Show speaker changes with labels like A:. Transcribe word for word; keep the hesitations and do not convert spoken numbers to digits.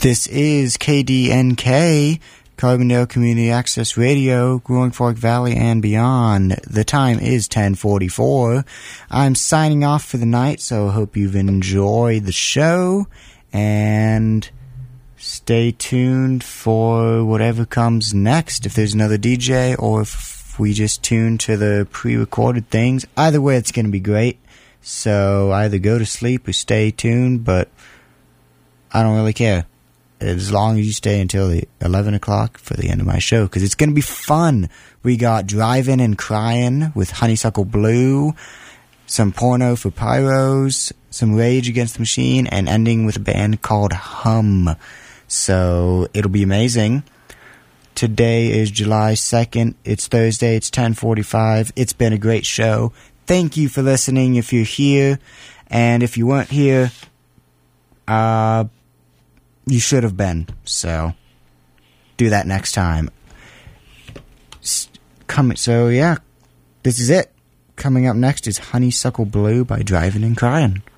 A: This is K D N K, Carbondale Community Access Radio, Growing Fork Valley and beyond. The time is ten forty-four. I'm signing off for the night, so I hope you've enjoyed the show, and stay tuned for whatever comes next, if there's another D J or if we just tune to the pre-recorded things. Either way, it's going to be great, so either go to sleep or stay tuned, but I don't really care. As long as you stay until the eleven o'clock for the end of my show, because it's going to be fun. We got Driving and Crying with Honeysuckle Blue, some Porno for Pyros, some Rage Against the Machine, and ending with a band called Hum. So it'll be amazing. Today is July second. It's Thursday. It's ten forty-five. It's been a great show. Thank you for listening if you're here. And if you weren't here, uh... you should have been, so do that next time. Come, so yeah, this is it. Coming up next is Honeysuckle Blue by Driving and Crying.